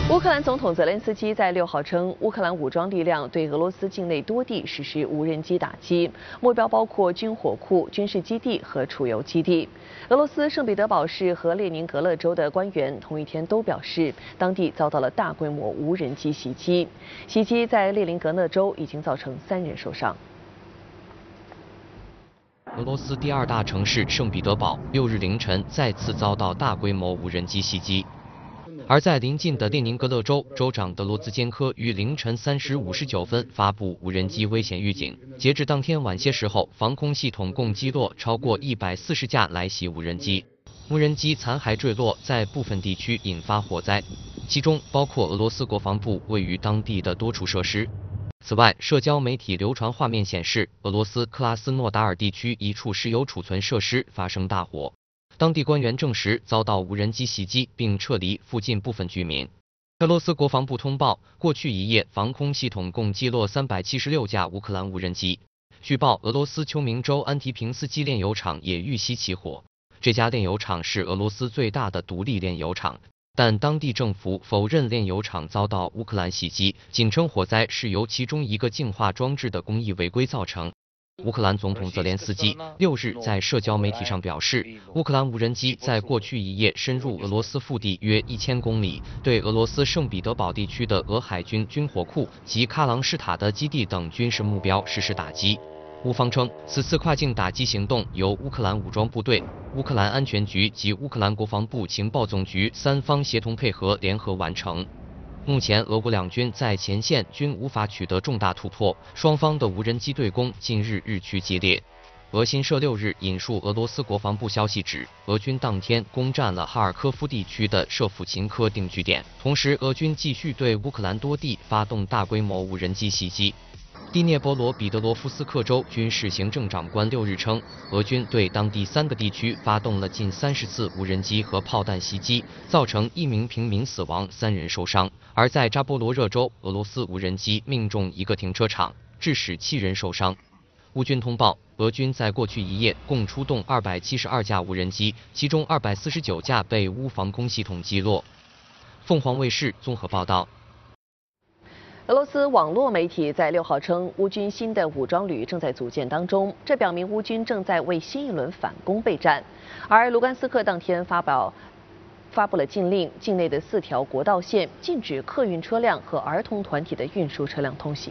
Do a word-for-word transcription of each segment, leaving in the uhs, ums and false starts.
乌克兰总统泽连斯基在六号称，乌克兰武装力量对俄罗斯境内多地实施无人机打击，目标包括军火库、军事基地和储油基地。俄罗斯圣彼得堡市和列宁格勒州的官员同一天都表示，当地遭到了大规模无人机袭击。袭击在列宁格勒州已经造成三人受伤。 俄罗斯第二大城市圣彼得堡六日凌晨再次遭到大规模无人机袭击。而在邻近的列宁格勒州，州长德罗兹坚科于凌晨三时五十九分发布无人机危险预警。截至当天晚些时候，防空系统共击落超过一百四十架来袭无人机，无人机残骸坠落，在部分地区引发火灾，其中包括俄罗斯国防部位于当地的多处设施。此外，社交媒体流传画面显示，俄罗斯克拉斯诺达尔地区一处石油储存设施发生大火。当地官员证实遭到无人机袭击，并撤离附近部分居民。俄罗斯国防部通报，过去一夜防空系统共击落三百七十六架乌克兰无人机。据报，俄罗斯秋明州安提平斯基炼油厂也遇袭起火。这家炼油厂是俄罗斯最大的独立炼油厂，但当地政府否认炼油厂遭到乌克兰袭击，仅称火灾是由其中一个净化装置的工艺违规造成。乌克兰总统泽连斯基六日在社交媒体上表示，乌克兰无人机在过去一夜深入俄罗斯腹地约一千公里，对俄罗斯圣彼得堡地区的俄海军军火库及喀朗施塔的基地等军事目标实施打击。乌方称，此次跨境打击行动由乌克兰武装部队、乌克兰安全局及乌克兰国防部情报总局三方协同配合联合完成。目前，俄乌两军在前线均无法取得重大突破，双方的无人机对攻近日日趋激烈。俄新社六日引述俄罗斯国防部消息指，俄军当天攻占了哈尔科夫地区的舍甫琴科定居点，同时俄军继续对乌克兰多地发动大规模无人机袭击。第聂伯罗彼得罗夫斯克州军事行政长官六日称，俄军对当地三个地区发动了近三十次无人机和炮弹袭击，造成一名平民死亡，三人受伤。而在扎波罗热州，俄罗斯无人机命中一个停车场，致使七人受伤。乌军通报，俄军在过去一夜共出动二百七十二架无人机，其中二百四十九架被乌防空系统击落。凤凰卫视综合报道。 俄罗斯网络媒体在六号称，乌军新的武装旅正在组建当中，这表明乌军正在为新一轮反攻备战。而卢甘斯克当天发表发布了禁令，境内的四条国道线禁止客运车辆和儿童团体的运输车辆通行。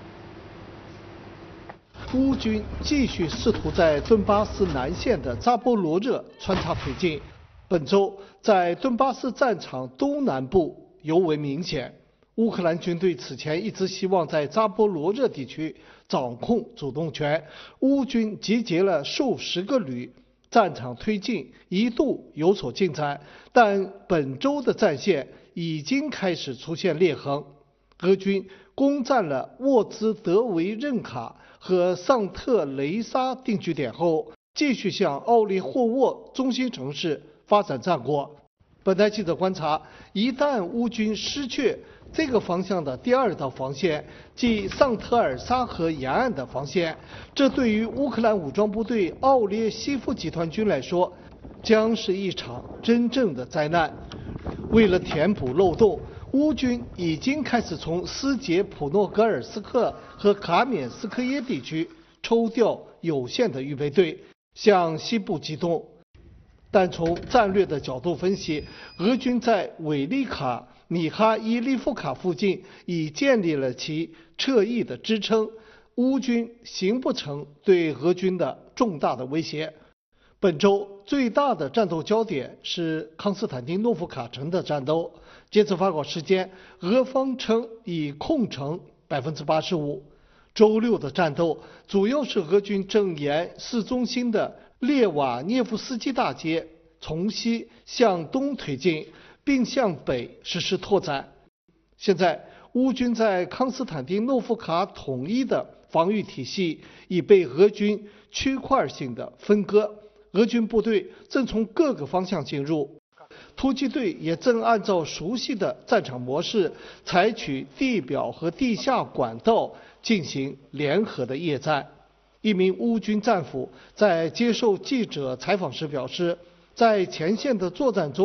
乌军继续试图在顿巴斯南线的扎波罗热穿插推进，本周在顿巴斯战场东南部尤为明显。乌克兰军队此前一直希望在扎波罗热地区掌控主动权，乌军集结了数十个旅，战场推进一度有所进展，但本周的战线已经开始出现裂痕。俄军攻占了沃兹德维任卡和尚特雷沙定居点后，继续向奥利霍沃中心城市发展战果。本台记者观察，一旦乌军失去这个方向的第二道防线，即尚特尔沙河沿岸的防线，这对于乌克兰武装部队奥列西夫集团军来说，将是一场真正的灾难。为了填补漏洞，乌军已经开始从斯捷普诺格尔斯克和卡缅斯科耶地区抽调有限的预备队，向西部机动。但从战略的角度分析，俄军在韦利卡、米哈伊利夫卡附近已建立了其侧翼的支撑，乌军形不成对俄军的重大的威胁。本周最大的战斗焦点是康斯坦丁诺夫卡城的战斗。截至发稿时间，俄方称已控城百分之八十五。周六的战斗主要是俄军正沿市中心的列瓦涅夫斯基大街从西向东推进，并向北实施拓展。现在，乌军在康斯坦丁诺夫卡统一的防御体系已被俄军区块性的分割，俄军部队正从各个方向进入。突击队也正按照熟悉的战场模式，采取地表和地下管道进行联合的夜战。一名乌军战俘在接受记者采访时表示，在前线的作战中，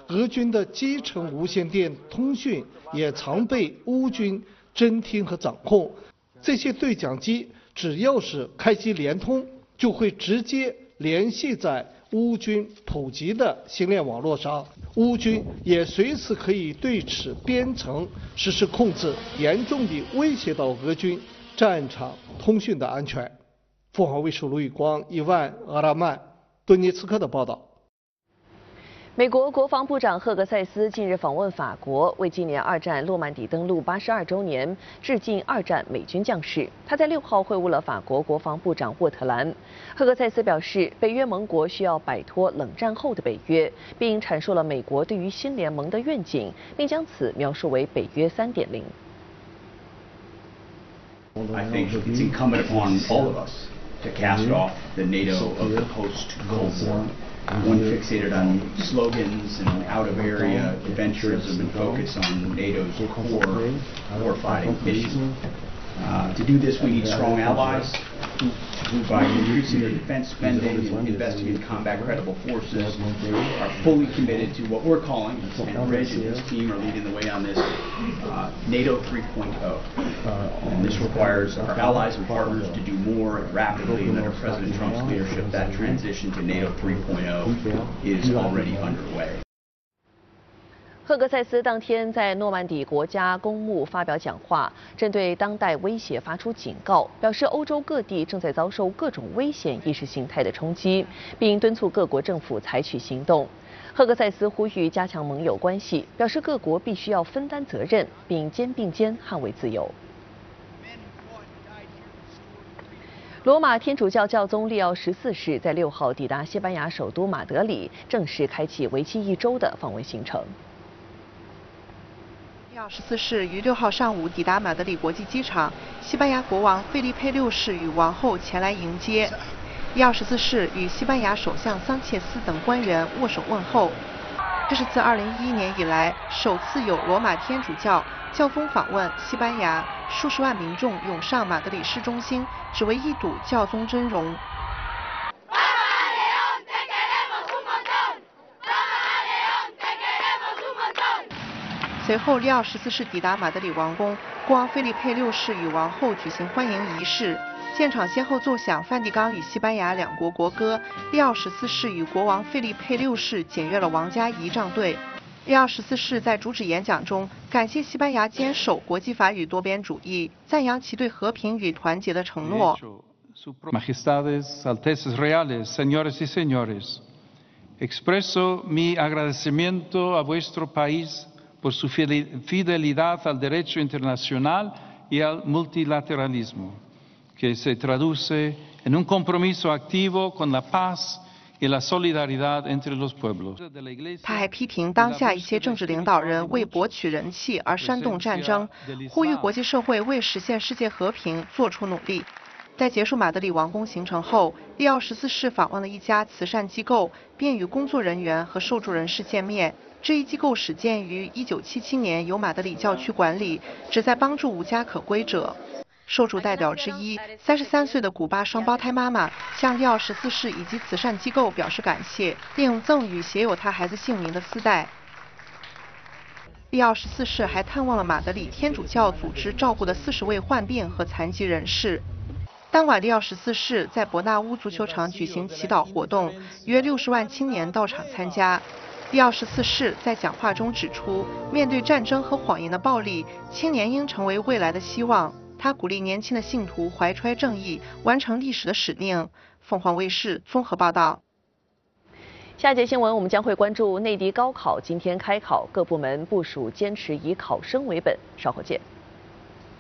俄军的基层无线电通讯也常被乌军侦听和掌控。这些对讲机只要是开机连通，就会直接联系在乌军普及的星链网络上，乌军也随时可以对此编程实施控制，严重地威胁到俄军战场通讯的安全。凤凰卫视卢宇光、伊万·阿拉曼、顿涅茨克的报道。 美国国防部长赫格塞斯近日访问法国，为纪念二战诺曼底登陆八十二周年，致敬二战美军将士。他在六号会晤了法国国防部长沃特兰。赫格塞斯表示，北约盟国需要摆脱冷战后的北约，并阐述了美国对于新联盟的愿景，并将此描述为北约 三点零。 I think it's incumbent upon all of us to cast off the NATO of the post-Cold War. One fixated on slogans and out-of-area adventurism and focus on NATO's core warfighting mission. Uh, to do this, we need strong allies who, by increasing their defense spending and investing in combat-credible forces, are fully committed to what we're calling, and Reg and his team are leading the way on this, uh, NATO three point oh. And this requires our allies and partners to do more rapidly, and under President Trump's leadership, that transition to NATO three point oh is already underway. 赫格塞斯当天在诺曼底国家公墓发表讲话，针对当代威胁发出警告，表示欧洲各地正在遭受各种危险意识形态的冲击，并敦促各国政府采取行动。赫格塞斯呼吁加强盟友关系，表示各国必须要分担责任，并肩并肩捍卫自由。罗马天主教教宗利奥十四世在六号抵达西班牙首都马德里，正式开启为期一周的访问行程。 利奥十四世于六号上午抵达马德里国际机场，西班牙国王费利佩六世与王后前来迎接。利奥十四世与西班牙首相桑切斯等官员握手问候。这是自二零一一年以来首次有罗马天主教教宗访问西班牙，数十万民众涌上马德里市中心，只为一睹教宗真容。 随后，利奥十四世抵达马德里王宫，国王费利佩六世与王后举行欢迎仪式。现场先后奏响梵蒂冈与西班牙两国国歌。利奥十四世与国王费利佩六世检阅了王家仪仗队。利奥十四世在主旨演讲中感谢西班牙坚守国际法与多边主义，赞扬其对和平与团结的承诺。 Majestades, Altezas Reales, señores y señores, expreso mi agradecimiento a vuestro país. Por su fidelidad al derecho internacional y al multilateralismo, que se traduce en un compromiso activo con la paz y la solidaridad entre los pueblos. 他还批评当下一些政治领导人为博取人气而煽动战争，呼吁国际社会为实现世界和平做出努力。在结束马德里王宫行程后，利奥十四世访问了一家慈善机构，并与工作人员和受助人士见面。 这一机构始建于一九七七年，由马德里教区管理，旨在帮助无家可归者。受助代表之一，三十三岁的古巴双胞胎妈妈向利奥十四世以及慈善机构表示感谢，并赠予写有他孩子姓名的丝带。利奥十四世还探望了马德里天主教组织照顾的四十位患病和残疾人士。当晚，利奥十四世在伯纳乌足球场举行祈祷活动，约六十万青年到场参加。 利奥十四世在讲话中指出，面对战争和谎言的暴力，青年应成为未来的希望。他鼓励年轻的信徒怀揣正义，完成历史的使命。凤凰卫视综合报道。 下节新闻我们将会关注内地高考今天开考，各部门部署坚持以考生为本。稍后见。